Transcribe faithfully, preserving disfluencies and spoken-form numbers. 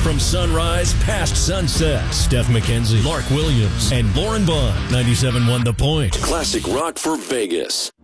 From sunrise past sunset, Steph McKenzie, Lark Williams, and Lauren Bond. ninety-seven point one The Point. Classic rock for Vegas.